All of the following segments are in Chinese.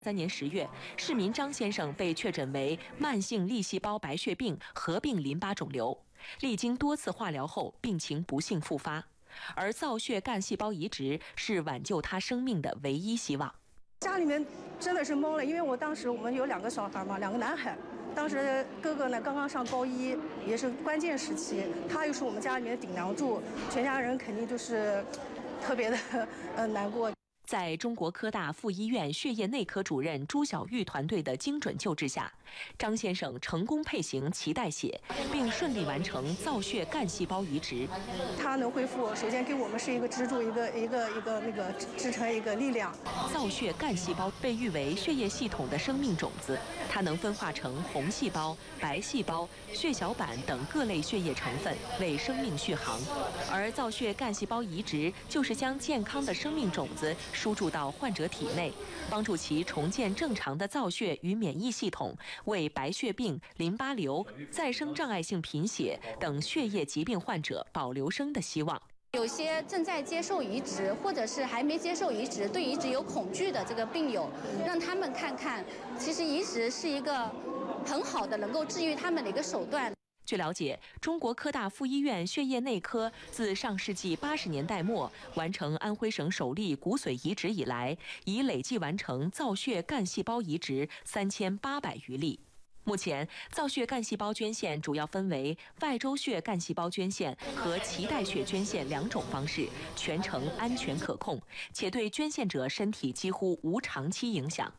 3年10月，市民张先生被确诊为慢性粒细胞白血病合并淋巴肿瘤，历经多次化疗后，病情不幸复发。而造血干细胞移植是挽救他生命的唯一希望。 家里面真的是懵了，因为我们有2个小孩嘛，2个男孩。当时哥哥呢刚刚上高1，也是关键时期，他又是我们家里面的顶梁柱，全家人肯定就是特别的难过。 在中国科大附医院血液内科主任朱小玉团队的精准救治下，张先生成功配型脐带血，并顺利完成造血干细胞移植。 他能恢复，首先给我们是一个支柱，一个那个支撑一个力量。 造血干细胞被誉为血液系统的生命种子，它能分化成红细胞、白细胞、血小板等各类血液成分，为生命续航。而造血干细胞移植就是将健康的生命种子输注到患者体内，帮助其重建正常的造血与免疫系统，为白血病、淋巴瘤、再生障碍性贫血等血液疾病患者保留生的希望。 有些正在接受移植，或者是还没接受移植，对移植有恐惧的这个病友，让他们看看，其实移植是一个很好的能够治愈他们的一个手段。 据了解，中国科大附医院血液内科自上世纪80年代末完成安徽省首例骨髓移植以来，已累计完成造血干细胞移植3800余例。目前，造血干细胞捐献主要分为外周血干细胞捐献和脐带血捐献2种方式，全程安全可控，且对捐献者身体几乎无长期影响。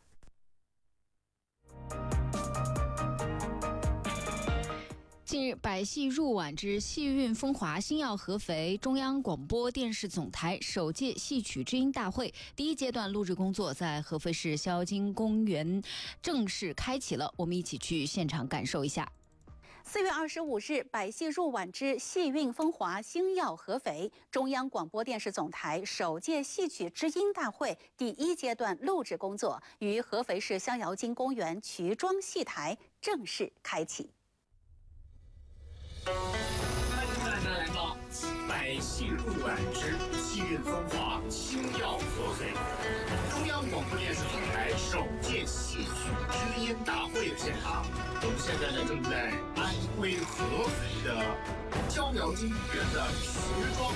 近日，百戏入碗之戏韵风华星耀合肥中央广播电视总台首届戏曲知音大会第1阶段录制工作在合肥市逍遥津公园正式开启了，我们一起去现场感受一下。 4月25日，百戏入碗之戏韵风华星耀合肥中央广播电视总台首届戏曲知音大会第1阶段录制工作于合肥市逍遥津公园衢庄戏台正式开启。 来到百戏入碗之戏韵风华星耀合肥中央广播电视总台首届戏曲知音大会的现场，我们现在呢正在安徽合肥的逍遥津公园的衢庄